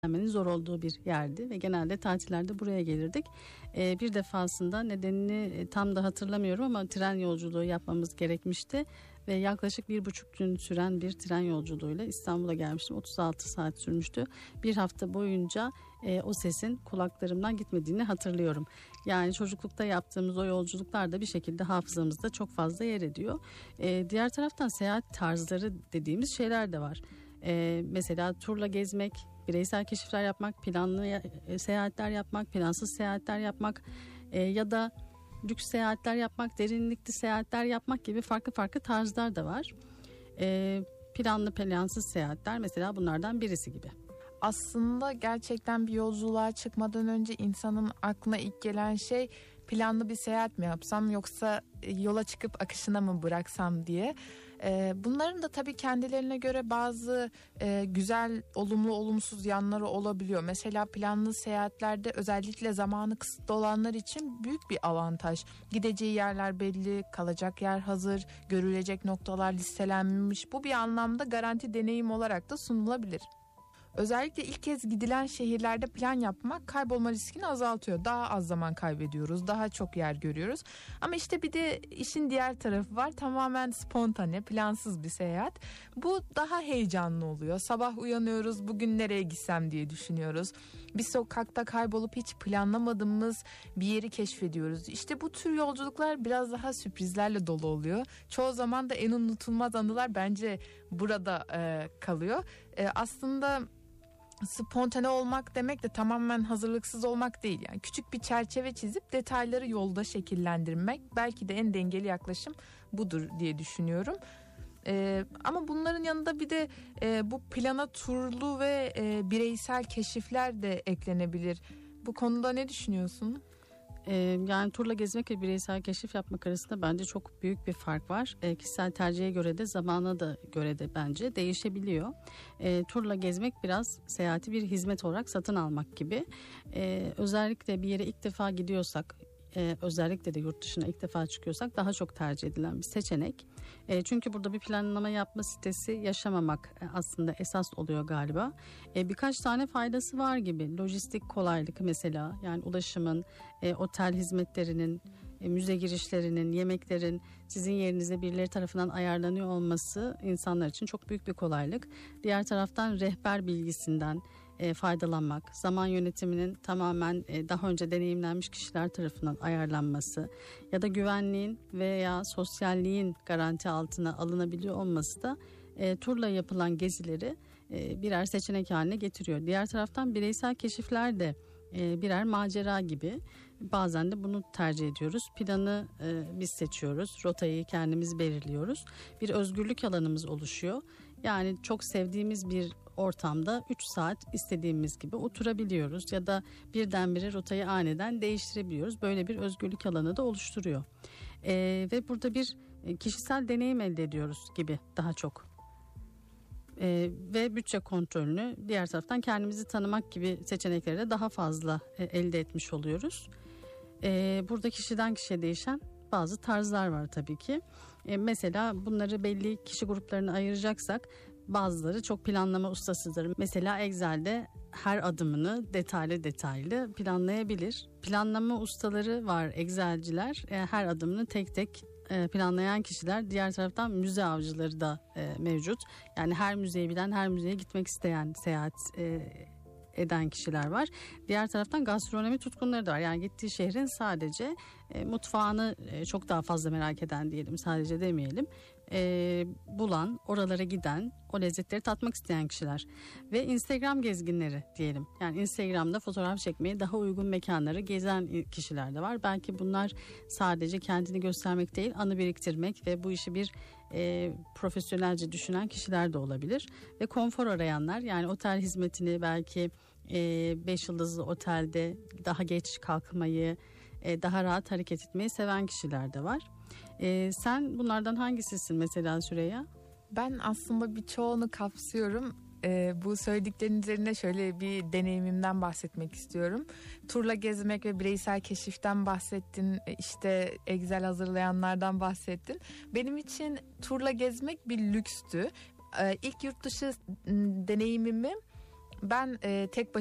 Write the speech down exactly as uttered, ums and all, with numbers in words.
öğrenmenin zor olduğu bir yerdi ve genelde tatillerde buraya gelirdik. Ee, bir defasında nedenini tam da hatırlamıyorum ama tren yolculuğu yapmamız gerekmişti ve yaklaşık bir buçuk gün süren bir tren yolculuğuyla İstanbul'a gelmiştim. otuz altı saat sürmüştü. Bir hafta boyunca e, o sesin kulaklarımdan gitmediğini hatırlıyorum. Yani çocuklukta yaptığımız o yolculuklar da bir şekilde hafızamızda çok fazla yer ediyor. E, diğer taraftan seyahat tarzları dediğimiz şeyler de var. E, mesela turla gezmek, bireysel keşifler yapmak, planlı e, seyahatler yapmak, plansız seyahatler yapmak e, ya da lüks seyahatler yapmak, derinlikli seyahatler yapmak gibi farklı farklı tarzlar da var. E, planlı plansız seyahatler mesela bunlardan birisi gibi. Aslında gerçekten bir yolculuğa çıkmadan önce insanın aklına ilk gelen şey planlı bir seyahat mi yapsam yoksa yola çıkıp akışına mı bıraksam diye. Ee, bunların da tabii kendilerine göre bazı e, güzel, olumlu, olumsuz yanları olabiliyor. Mesela planlı seyahatlerde özellikle zamanı kısıtlı olanlar için büyük bir avantaj. Gideceği yerler belli, kalacak yer hazır, görülecek noktalar listelenmiş. Bu bir anlamda garanti deneyim olarak da sunulabilir. Özellikle ilk kez gidilen şehirlerde plan yapmak kaybolma riskini azaltıyor. Daha az zaman kaybediyoruz, daha çok yer görüyoruz. Ama işte bir de işin diğer tarafı var. Tamamen spontane, plansız bir seyahat. Bu daha heyecanlı oluyor. Sabah uyanıyoruz, bugün nereye gitsem diye düşünüyoruz. Bir sokakta kaybolup hiç planlamadığımız bir yeri keşfediyoruz. İşte bu tür yolculuklar biraz daha sürprizlerle dolu oluyor. Çoğu zaman da en unutulmaz anılar bence burada e, kalıyor. E, aslında spontane olmak demek de tamamen hazırlıksız olmak değil. Yani küçük bir çerçeve çizip detayları yolda şekillendirmek belki de en dengeli yaklaşım budur diye düşünüyorum. Ee, ama bunların yanında bir de e, bu plana turlu ve e, bireysel keşifler de eklenebilir. Bu konuda ne düşünüyorsun? Ee, yani turla gezmek ve bireysel keşif yapmak arasında bence çok büyük bir fark var. Ee, kişisel tercihe göre de zamana da göre de bence değişebiliyor. Ee, turla gezmek biraz seyahati bir hizmet olarak satın almak gibi. Ee, özellikle bir yere ilk defa gidiyorsak, Ee, özellikle de yurt dışına ilk defa çıkıyorsak daha çok tercih edilen bir seçenek. Ee, çünkü burada bir planlama yapma sitesi yaşamamak e, aslında esas oluyor galiba. Ee, birkaç tane faydası var gibi. Lojistik kolaylık mesela, yani ulaşımın, e, otel hizmetlerinin, e, müze girişlerinin, yemeklerin sizin yerinize birileri tarafından ayarlanıyor olması insanlar için çok büyük bir kolaylık. Diğer taraftan rehber bilgisinden E, faydalanmak, zaman yönetiminin tamamen e, daha önce deneyimlenmiş kişiler tarafından ayarlanması ya da güvenliğin veya sosyalliğin garanti altına alınabiliyor olması da e, turla yapılan gezileri e, birer seçenek haline getiriyor. Diğer taraftan bireysel keşifler de e, birer macera gibi. Bazen de bunu tercih ediyoruz. Planı e, biz seçiyoruz, rotayı kendimiz belirliyoruz. Bir özgürlük alanımız oluşuyor. Yani çok sevdiğimiz bir ortamda üç saat istediğimiz gibi oturabiliyoruz ya da birdenbire rotayı aniden değiştirebiliyoruz. Böyle bir özgürlük alanı da oluşturuyor. Ee, ve burada bir kişisel deneyim elde ediyoruz gibi daha çok. Ee, ve bütçe kontrolünü, diğer taraftan kendimizi tanımak gibi seçenekleri de daha fazla e, elde etmiş oluyoruz. Ee, burada kişiden kişiye değişen bazı tarzlar var tabii ki. Ee, mesela bunları belli kişi gruplarına ayıracaksak, bazıları çok planlama ustasıdır. Mesela Excel'de her adımını detaylı detaylı planlayabilir. Planlama ustaları var, Excel'ciler. E, her adımını tek tek e, planlayan kişiler. Diğer taraftan müze avcıları da e, mevcut. Yani her müzeyi bilen, her müzeye gitmek isteyen, seyahat e, eden kişiler var. Diğer taraftan gastronomi tutkunları da var. Yani gittiği şehrin sadece e, mutfağını e, çok daha fazla merak eden diyelim, sadece demeyelim. E, bulan, oralara giden, o lezzetleri tatmak isteyen kişiler. Ve Instagram gezginleri diyelim. Yani Instagram'da fotoğraf çekmeye daha uygun mekanları gezen kişiler de var. Belki bunlar sadece kendini göstermek değil, anı biriktirmek ve bu işi bir e, profesyonelce düşünen kişiler de olabilir. Ve konfor arayanlar, yani otel hizmetini belki beş yıldızlı otelde daha geç kalkmayı, e, daha rahat hareket etmeyi seven kişiler de var. E, sen bunlardan hangisisin mesela Süreyya? Ben aslında birçoğunu kapsıyorum. Ee, bu söylediklerin üzerine şöyle bir deneyimimden bahsetmek istiyorum. Turla gezmek ve bireysel keşiften bahsettin. İşte Excel hazırlayanlardan bahsettin. Benim için turla gezmek bir lükstü. Ee, ilk yurt dışı deneyimimi Ben e, tek